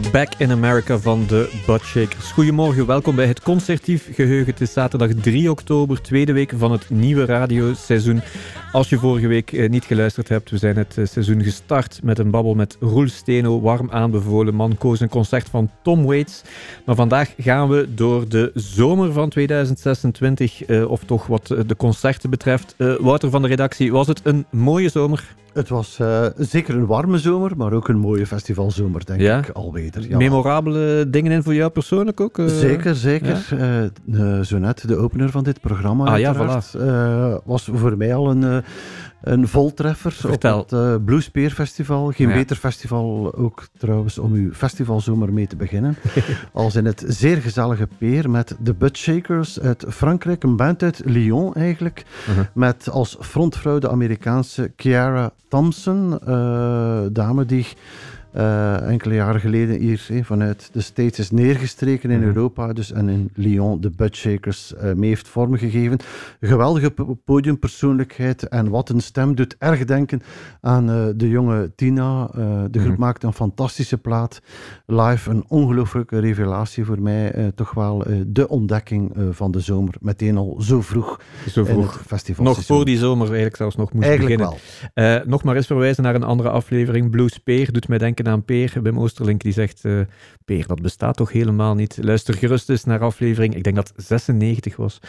Back in America van de Buttshakers. Goedemorgen, welkom bij het Concertief Geheugen. Het is zaterdag 3 oktober, tweede week van het nieuwe radioseizoen. Als je vorige week niet geluisterd hebt, we zijn het seizoen gestart met een babbel met Roel Steno, warm aanbevolen man, koos een concert van Tom Waits. Maar vandaag gaan we door de zomer van 2026, of toch wat de concerten betreft. Wouter van de redactie, was het een mooie zomer? Het was zeker een warme zomer, maar ook een mooie festivalzomer, denk ik, alweer. Ja. Memorabele dingen in voor jou persoonlijk ook? Zeker. Ja? Zo net de opener van dit programma, was voor mij al een voltreffer. Vertel. Op het Bluespeer Festival. Geen beter festival ook trouwens om uw festivalzomer mee te beginnen. Als in het zeer gezellige Peer met de Buttshakers uit Frankrijk. Een band uit Lyon eigenlijk. Met als frontvrouw de Amerikaanse Kiara Thompson. Dame die enkele jaren geleden hier vanuit de States is neergestreken in Europa. Dus, en in Lyon de Buttshakers mee heeft vormgegeven. Geweldige podiumpersoonlijkheid en wat een stem doet erg denken aan de jonge Tina. De groep maakt een fantastische plaat. Live een ongelooflijke revelatie voor mij. Toch wel de ontdekking van de zomer. Meteen al zo vroeg in het festival. Nog voor die zomer eigenlijk zelfs nog moest beginnen. Wel. Nog maar eens verwijzen naar een andere aflevering. Bluespeer doet mij denken aan Peer, Wim Oosterlink, die zegt Peer, dat bestaat toch helemaal niet. Luister gerust eens naar aflevering, ik denk dat 96 was,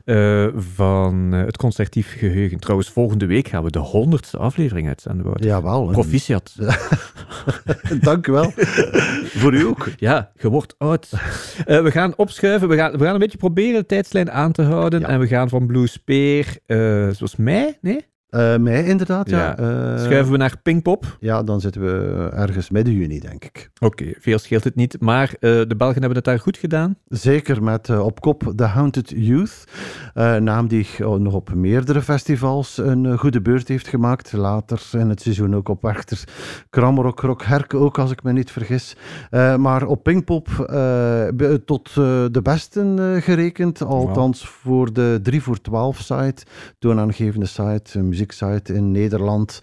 van het Concertief Geheugen. Trouwens, volgende week gaan we de 100ste aflevering uitzenden. Jawel. Proficiat. Dank u wel. Voor u ook. Ja, je wordt oud. We gaan opschuiven, we gaan een beetje proberen de tijdslijn aan te houden en we gaan van Bluespeer, zoals mei, nee? Mei, inderdaad, ja. Schuiven we naar Pinkpop? Ja, dan zitten we ergens midden juni, denk ik. Oké, veel scheelt het niet. Maar de Belgen hebben het daar goed gedaan? Zeker, met op kop The Haunted Youth. Naam die nog op meerdere festivals een goede beurt heeft gemaakt. Later in het seizoen ook op Werchter, Kramrock, Rock Herk ook, als ik me niet vergis. Maar op Pinkpop tot de besten gerekend. Althans voor de 3 voor 12 site, toonaangevende site, muzieksite in Nederland.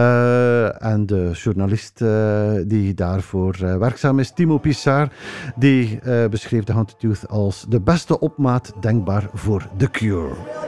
En de journalist die daarvoor werkzaam is, Timo Pissar, die beschreef The Haunted Youth als de beste opmaat denkbaar voor The Cure.